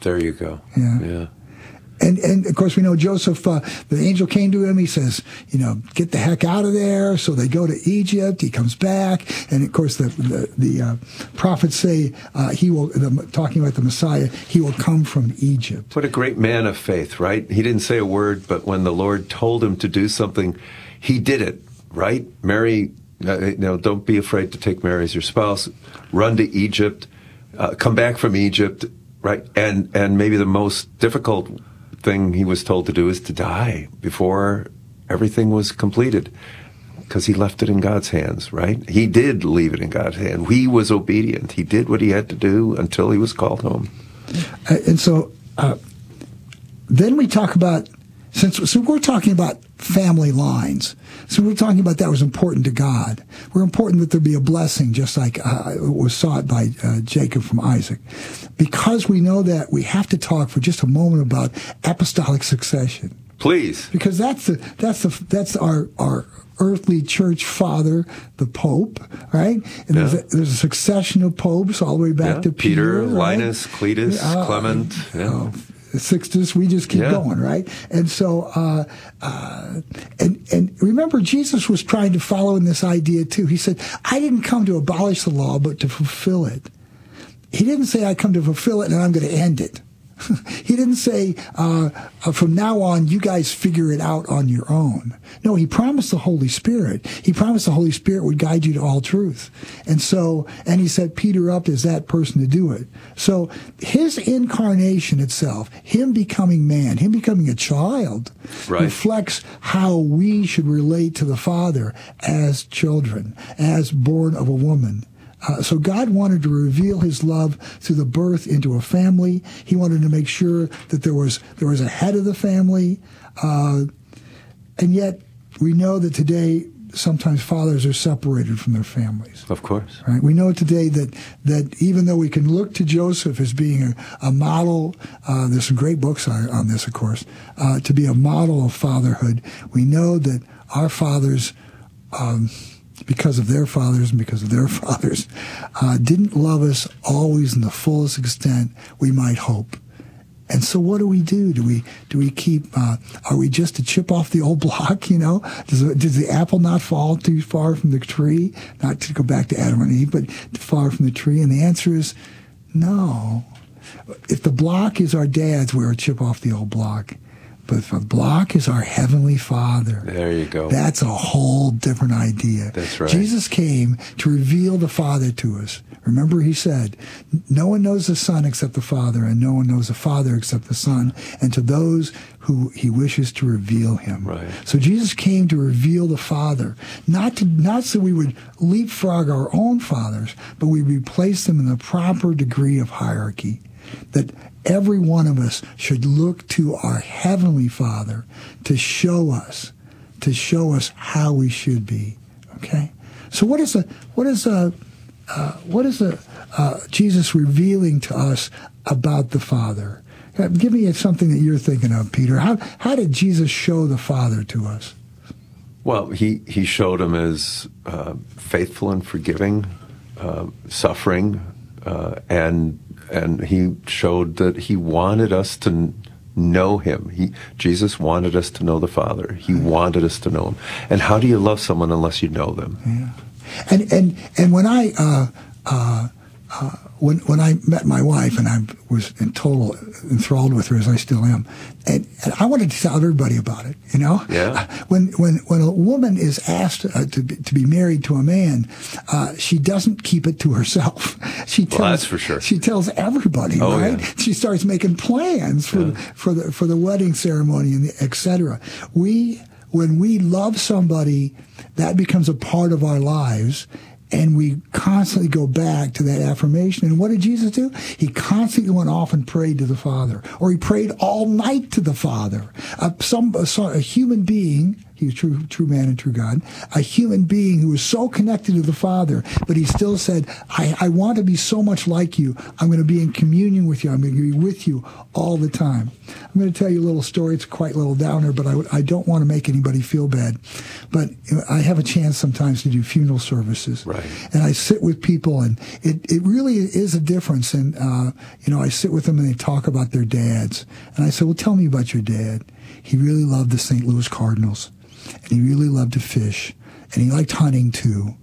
There you go. Yeah. And of course, we know Joseph, the angel came to him. He says, get the heck out of there. So they go to Egypt. He comes back. And of course, the prophets say talking about the Messiah, he will come from Egypt. What a great man of faith, right? He didn't say a word, but when the Lord told him to do something, he did it, right? Mary, don't be afraid to take Mary as your spouse. Run to Egypt. Come back from Egypt, right? And maybe the most difficult thing he was told to do is to die before everything was completed, because he left it in God's hands, right? He did leave it in God's hand. He was obedient. He did what he had to do until he was called home. And so then we talk about, so we're talking about family lines. So we're talking about that was important to God. We're important that there be a blessing, just like was sought by Jacob from Isaac. Because we know that, we have to talk for just a moment about apostolic succession. Please. Because that's our earthly church father, the Pope, right? And there's a succession of popes all the way back to Peter, right? Linus, Cletus, Clement. Sixtus, we just keep going, right? And so, and remember, Jesus was trying to follow in this idea too. He said, I didn't come to abolish the law, but to fulfill it. He didn't say, I come to fulfill it and I'm going to end it. He didn't say, from now on, you guys figure it out on your own. No, he promised the Holy Spirit. He promised the Holy Spirit would guide you to all truth. And he set Peter up as that person to do it. So his incarnation itself, him becoming man, him becoming a child, reflects how we should relate to the Father as children, as born of a woman. So God wanted to reveal his love through the birth into a family. He wanted to make sure that there was a head of the family. And yet we know that today sometimes fathers are separated from their families. Of course. Right? We know today that even though we can look to Joseph as being a model, there's some great books on this, of course, to be a model of fatherhood, we know that our fathers, because of their fathers and because of their fathers, didn't love us always in the fullest extent we might hope. And so what do we do? Do we keep, are we just to chip off the old block, Does the apple not fall too far from the tree? Not to go back to Adam and Eve, but too far from the tree? And the answer is no. If the block is our dad's, we're a chip off the old block. But if a block is our Heavenly Father, there you go. That's a whole different idea. That's right. Jesus came to reveal the Father to us. Remember, he said, no one knows the Son except the Father, and no one knows the Father except the Son, and to those who he wishes to reveal him. Right. So Jesus came to reveal the Father, not so we would leapfrog our own fathers, but we replace them in the proper degree of hierarchy. That every one of us should look to our Heavenly Father to show us how we should be. Okay, so what is Jesus revealing to us about the Father? Give me something that you're thinking of, Peter. How did Jesus show the Father to us? Well, he showed him as faithful and forgiving, suffering, and he showed that he wanted us to know him. Jesus wanted us to know the Father. He wanted us to know him. And how do you love someone unless you know them? Yeah. And when I when I met my wife, and I was enthralled with her, as I still am, and I wanted to tell everybody about it. Yeah. When a woman is asked to be married to a man, she doesn't keep it to herself. That's for sure. She tells everybody, right? Yeah. She starts making plans for the wedding ceremony and etc. When we love somebody, that becomes a part of our lives. And we constantly go back to that affirmation. And what did Jesus do? He constantly went off and prayed to the Father. Or he prayed all night to the Father. A human being, He was true man and true God. A human being who was so connected to the Father, but he still said, I want to be so much like you. I'm going to be in communion with you. I'm going to be with you all the time. I'm going to tell you a little story. It's quite a little downer, but I don't want to make anybody feel bad. But I have a chance sometimes to do funeral services. Right. And I sit with people, and it really is a difference. And, I sit with them and they talk about their dads. And I say, well, tell me about your dad. He really loved the St. Louis Cardinals. And he really loved to fish, and he liked hunting too.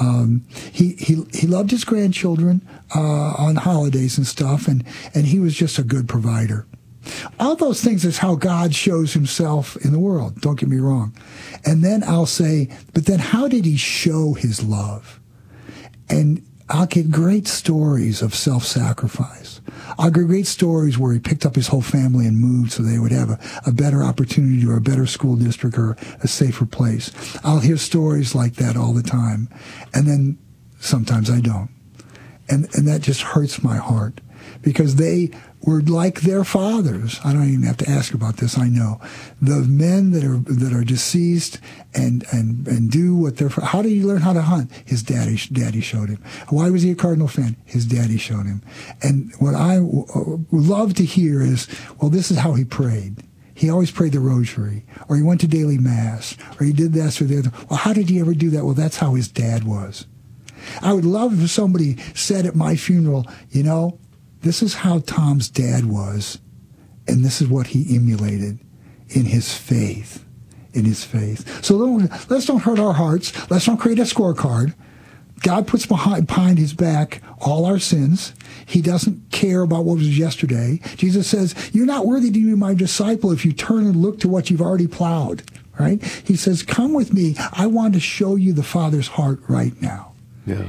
He loved his grandchildren on holidays and stuff, and he was just a good provider. All those things is how God shows himself in the world. Don't get me wrong. And then I'll say, but then how did he show his love? And I'll get great stories of self-sacrifice. I'll get great stories where he picked up his whole family and moved so they would have a better opportunity or a better school district or a safer place. I'll hear stories like that all the time. And then sometimes I don't. And that just hurts my heart because they were like their fathers. I don't even have to ask about this. I know the men that are deceased and do what they're. How did he learn how to hunt? His daddy showed him. Why was he a Cardinal fan? His daddy showed him. And what I love to hear is, well, this is how he prayed. He always prayed the rosary, or he went to daily mass, or he did this or the other. Well, how did he ever do that? Well, that's how his dad was. I would love if somebody said at my funeral, this is how Tom's dad was, and this is what he emulated in his faith. So let's don't hurt our hearts. Let's not create a scorecard. God puts behind his back all our sins. He doesn't care about what was yesterday. Jesus says, you're not worthy to be my disciple if you turn and look to what you've already plowed, right? He says, come with me. I want to show you the Father's heart right now. Yeah.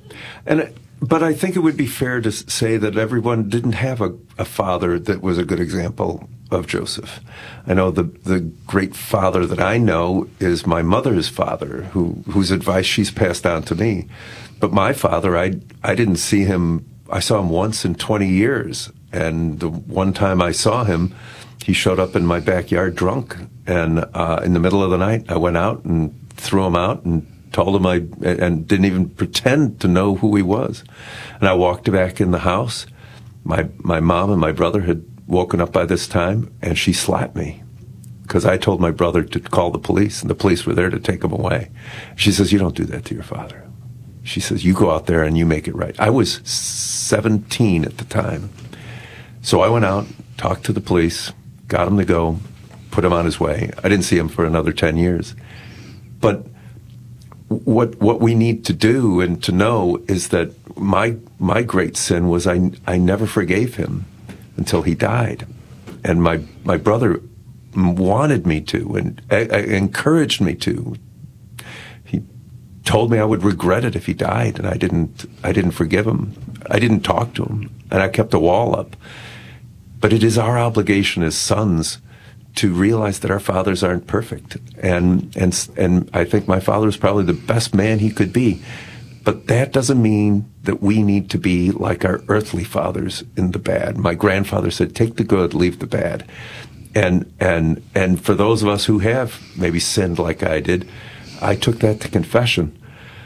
But I think it would be fair to say that everyone didn't have a father that was a good example of Joseph. I know the great father that I know is my mother's father, whose advice she's passed down to me. But my father, I didn't see him. I saw him once in 20 years. And the one time I saw him, he showed up in my backyard drunk. And in the middle of the night, I went out and threw him out and told him and didn't even pretend to know who he was. And I walked back in the house. My mom and my brother had woken up by this time, and she slapped me because I told my brother to call the police, and the police were there to take him away. She says, you don't do that to your father. She says, you go out there and you make it right. I was 17 at the time. So I went out, talked to the police, got him to go, put him on his way. I didn't see him for another 10 years. But what we need to do and to know is that my great sin was I never forgave him until he died. And my brother wanted me to and encouraged me to. He told me I would regret it if he died, and I didn't forgive him. I didn't talk to him, and I kept a wall up. But it is our obligation as sons to realize that our fathers aren't perfect. And I think my father is probably the best man he could be. But that doesn't mean that we need to be like our earthly fathers in the bad. My grandfather said, take the good, leave the bad. And for those of us who have maybe sinned like I did, I took that to confession.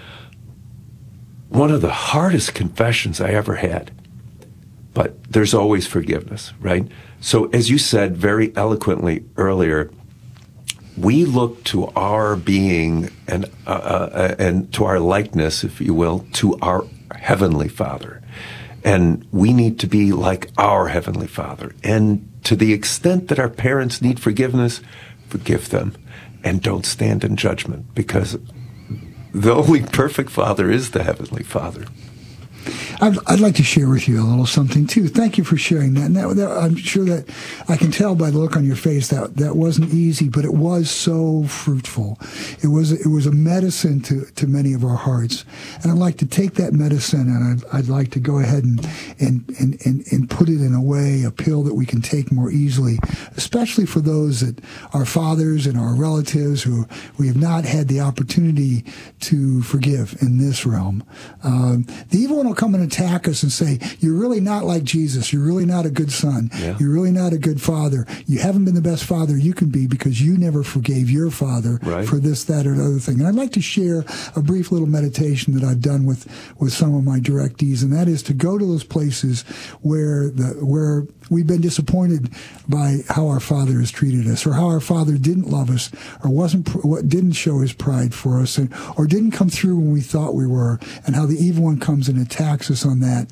One of the hardest confessions I ever had. But there's always forgiveness, right? So as you said very eloquently earlier, we look to our being and to our likeness, if you will, to our Heavenly Father. And we need to be like our Heavenly Father. And to the extent that our parents need forgiveness, forgive them. And don't stand in judgment, because the only perfect Father is the Heavenly Father. I'd like to share with you a little something, too. Thank you for sharing that. And that I'm sure that I can tell by the look on your face that wasn't easy, but it was so fruitful. It was a medicine to many of our hearts. And I'd like to take that medicine and I'd like to go ahead and put it in a way, a pill that we can take more easily, especially for those that are fathers and our relatives who we have not had the opportunity to forgive in this realm. The evil one will come and attack us and say, you're really not like Jesus. You're really not a good son. Yeah. You're really not a good father. You haven't been the best father you can be because you never forgave your father for this, that, or the other thing. And I'd like to share a brief little meditation that I've done with some of my directees, and that is to go to those places where we've been disappointed by how our Father has treated us, or how our Father didn't love us, or didn't show his pride for us, or didn't come through when we thought we were, and how the evil one comes and attacks us on that.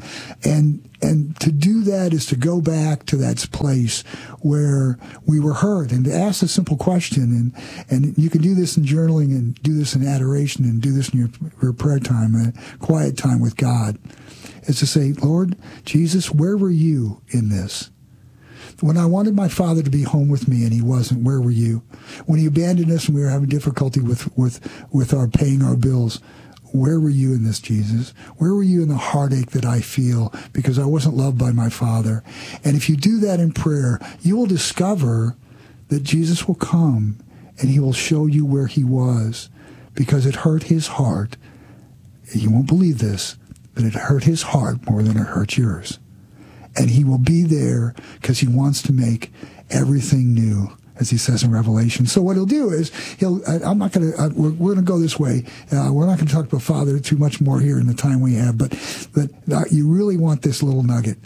And to do that is to go back to that place where we were hurt, and to ask a simple question. And you can do this in journaling, and do this in adoration, and do this in your prayer time, a quiet time with God. Is to say, Lord Jesus, where were you in this? When I wanted my Father to be home with me and he wasn't, where were you? When he abandoned us and we were having difficulty with our paying our bills, where were you in this, Jesus? Where were you in the heartache that I feel because I wasn't loved by my Father? And if you do that in prayer, you will discover that Jesus will come and he will show you where he was, because it hurt his heart. You won't believe this, but it hurt his heart more than it hurt yours. And he will be there because he wants to make everything new, as he says in Revelation. So what he'll do is, we're going to go this way. We're not going to talk about Father too much more here in the time we have, but you really want this little nugget.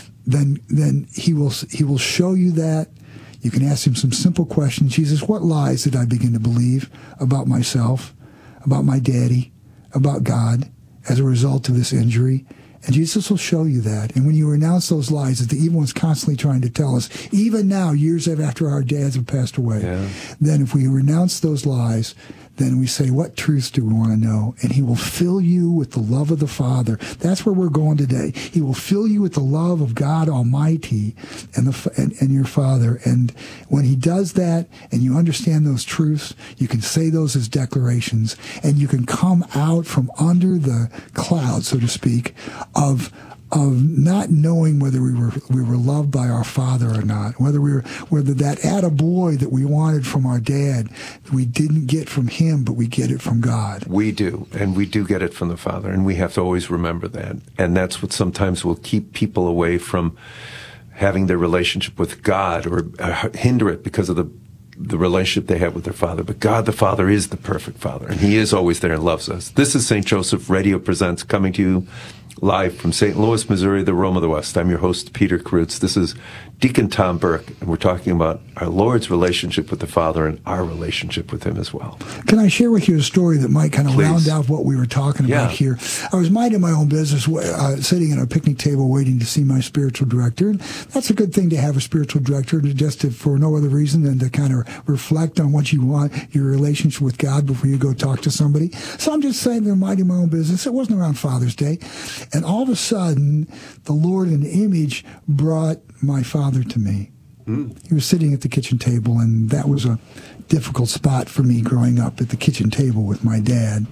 Then he will show you that. You can ask him some simple questions. Jesus, what lies did I begin to believe about myself, about my daddy, about God, as a result of this injury? And Jesus will show you that. And when you renounce those lies that the evil one's constantly trying to tell us, even now, years after our dads have passed away, then if we renounce those lies, then we say, what truths do we want to know? And he will fill you with the love of the Father. That's where we're going today. He will fill you with the love of God Almighty and your Father. And when he does that, and you understand those truths, you can say those as declarations, and you can come out from under the cloud, so to speak, of not knowing whether we were loved by our Father or not, whether that attaboy that we wanted from our dad, we didn't get from him, but we get it from God. We do, and we do get it from the Father, and we have to always remember that. And that's what sometimes will keep people away from having their relationship with God, or hinder it because of the relationship they have with their Father. But God the Father is the perfect Father, and he is always there and loves us. This is St. Joseph Radio Presents, coming to you live from St. Louis, Missouri, the Rome of the West. I'm your host, Peter Kreutz. This is Deacon Tom Burke, and we're talking about our Lord's relationship with the Father and our relationship with him as well. Can I share with you a story that might kind of round out what we were talking about here? I was minding my own business, sitting at a picnic table waiting to see my spiritual director. And that's a good thing to have a spiritual director, for no other reason than to kind of reflect on what you want, your relationship with God, before you go talk to somebody. So I'm just saying there, minding my own business. It wasn't around Father's Day. And all of a sudden, the Lord in the image brought my father to me. He was sitting at the kitchen table, and that was a difficult spot for me growing up, at the kitchen table with my dad.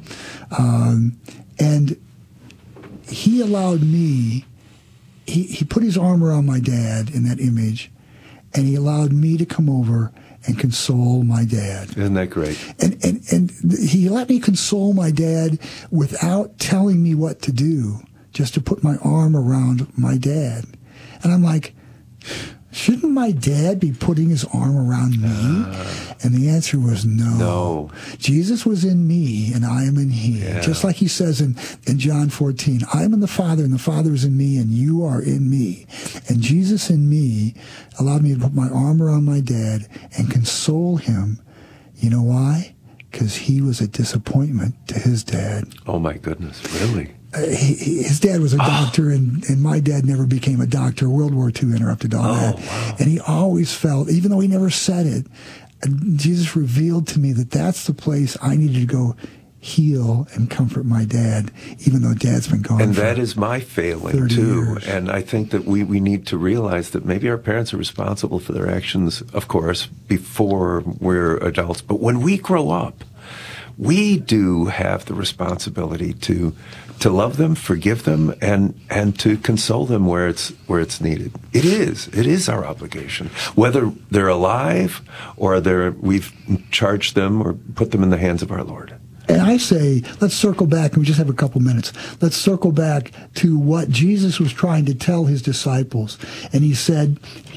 And he allowed me, he put his arm around my dad in that image, and he allowed me to come over and console my dad. Isn't that great? And he let me console my dad without telling me what to do, just to put my arm around my dad. And I'm like, shouldn't my dad be putting his arm around me? And the answer was no. Jesus was in me, and I am in him. Yeah. Just like he says in John 14, I am in the Father, and the Father is in me, and you are in me. And Jesus in me allowed me to put my arm around my dad and console him. You know why? Because he was a disappointment to his dad. Oh, my goodness, really? His dad was a doctor, and my dad never became a doctor. World War II interrupted all that. Wow. And he always felt, even though he never said it, Jesus revealed to me that that's the place I needed to go heal and comfort my dad, even though Dad's been gone. And that is my failing, too. Years. And I think that we need to realize that maybe our parents are responsible for their actions, of course, before we're adults. But when we grow up, we do have the responsibility to love them, forgive them, and to console them where it's needed. It is our obligation, whether they're alive or we've charged them or put them in the hands of our Lord. And I say, let's circle back, and we just have a couple minutes. Let's circle back to what Jesus was trying to tell his disciples. And he said,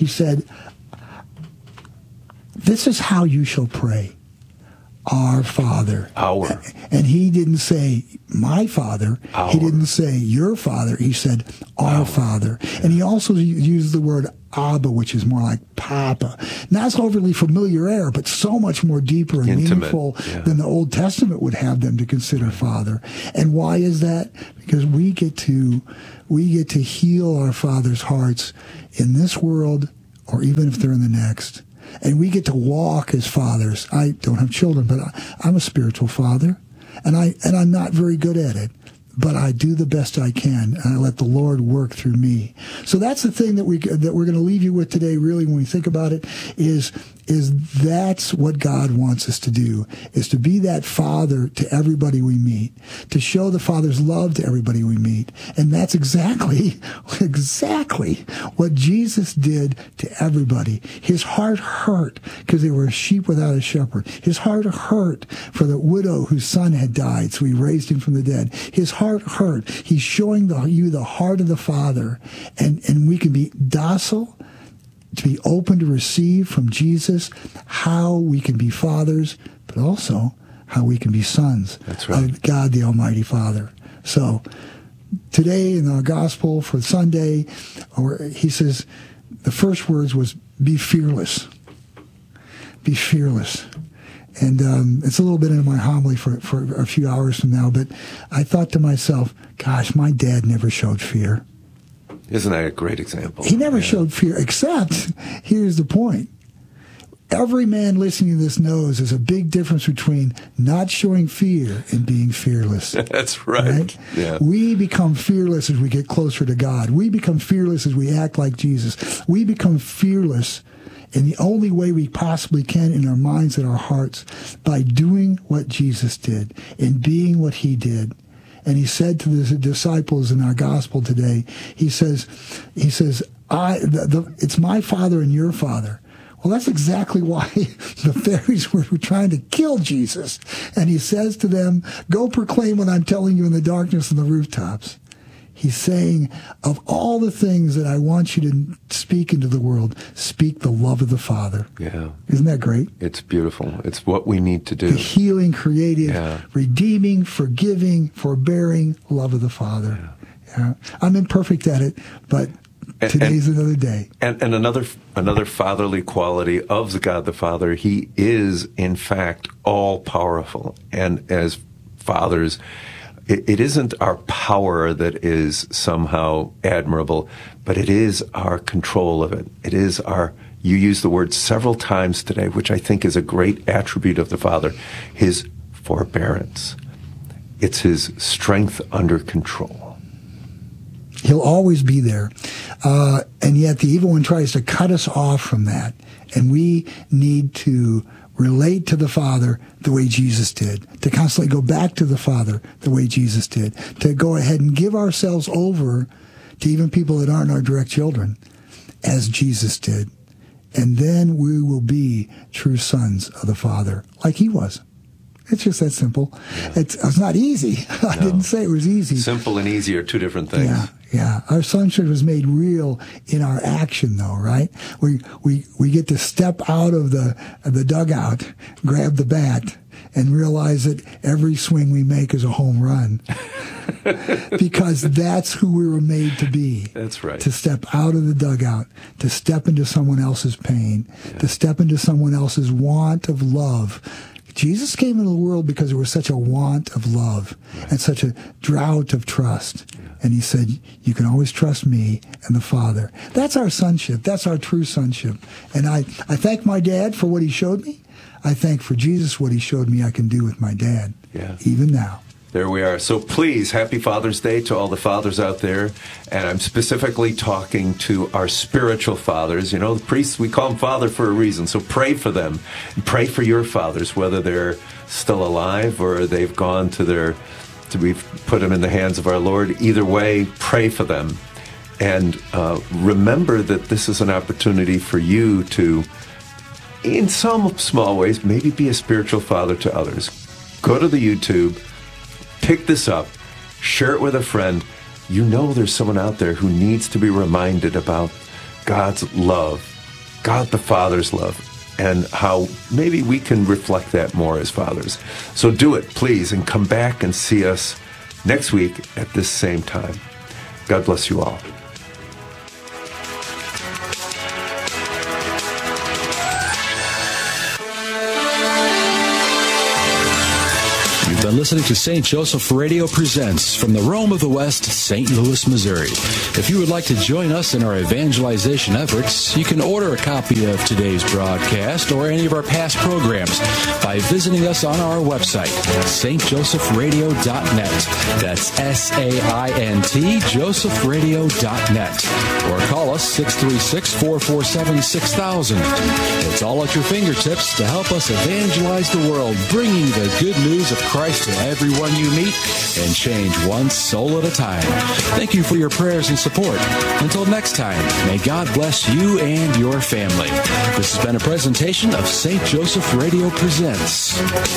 this is how you shall pray. Our Father. Our. And he didn't say, my Father. Our. He didn't say, your Father. He said, our Father. And he also used the word Abba, which is more like Papa. Not so overly familiar, but so much more deeper and Intimate, meaningful than the Old Testament would have them to consider Father. And why is that? Because we get to heal our Father's hearts in this world, or even if they're in the next. And we get to walk as fathers. I don't have children, but I'm a spiritual father, and I'm not very good at it. But I do the best I can, and I let the Lord work through me. So that's the thing that we're going to leave you with today. Really, when we think about it, is that's what God wants us to do: is to be that father to everybody we meet, to show the Father's love to everybody we meet, and that's exactly what Jesus did to everybody. His heart hurt because they were a sheep without a shepherd. His heart hurt for the widow whose son had died, so he raised him from the dead. His heart hurt. He's showing you the heart of the Father, and we can be docile, to be open to receive from Jesus how we can be fathers, but also how we can be sons of God the Almighty Father. So today in our gospel for Sunday, he says the first words was, be fearless. Be fearless. And it's a little bit into my homily for a few hours from now, but I thought to myself, gosh, my dad never showed fear. Isn't that a great example? He never showed fear, except, here's the point. Every man listening to this knows there's a big difference between not showing fear and being fearless. That's right. Yeah. We become fearless as we get closer to God. We become fearless as we act like Jesus. We become fearless in the only way we possibly can in our minds and our hearts, by doing what Jesus did and being what he did. And he said to the disciples in our gospel today, he says, it's my Father and your Father. Well, that's exactly why the Pharisees were trying to kill Jesus. And he says to them, go proclaim what I'm telling you in the darkness on the rooftops. He's saying, of all the things that I want you to speak into the world, speak the love of the Father. Yeah. Isn't that great? It's beautiful. It's what we need to do. The healing, creative, redeeming, forgiving, forbearing love of the Father. Yeah. I'm imperfect at it, but today's another day. And another fatherly quality of the God the Father, he is, in fact, all-powerful. And as fathers, it isn't our power that is somehow admirable, but it is our control of it. It is you used the word several times today, which I think is a great attribute of the Father, his forbearance. It's his strength under control. He'll always be there. And yet the evil one tries to cut us off from that. And we need to relate to the Father the way Jesus did, to constantly go back to the Father the way Jesus did, to go ahead and give ourselves over to even people that aren't our direct children, as Jesus did. And then we will be true sons of the Father, like he was. It's just that simple. Yeah. It's not easy. I didn't say it was easy. Simple and easy are two different things. Yeah. Our sonship was made real in our action, though, right? We get to step out of the dugout, grab the bat, and realize that every swing we make is a home run. Because that's who we were made to be. That's right. To step out of the dugout, to step into someone else's pain, to step into someone else's want of love. Jesus came into the world because there was such a want of love and such a drought of trust. And he said, you can always trust me and the Father. That's our sonship. That's our true sonship. And I thank my dad for what he showed me. I thank for Jesus what he showed me I can do with my dad, even now. There we are. So please, happy Father's Day to all the fathers out there. And I'm specifically talking to our spiritual fathers. You know, the priests, we call them father for a reason. So pray for them. And pray for your fathers, whether they're still alive or they've gone we've put them in the hands of our Lord. Either way, pray for them. And remember that this is an opportunity for you to, in some small ways, maybe be a spiritual father to others. Go to the YouTube, pick this up, share it with a friend. You know there's someone out there who needs to be reminded about God's love, God the Father's love, and how maybe we can reflect that more as fathers. So do it, please, and come back and see us next week at this same time. God bless you all. You've been listening to St. Joseph Radio Presents from the Rome of the West, St. Louis, Missouri. If you would like to join us in our evangelization efforts, you can order a copy of today's broadcast or any of our past programs by visiting us on our website, stjosephradio.net. That's SAINT, josephradio.net. Or call us 636-447-6000. It's all at your fingertips to help us evangelize the world, bringing the good news of Christ to everyone you meet and change one soul at a time. Thank you for your prayers and support. Until next time, may God bless you and your family. This has been a presentation of St. Joseph Radio Presents.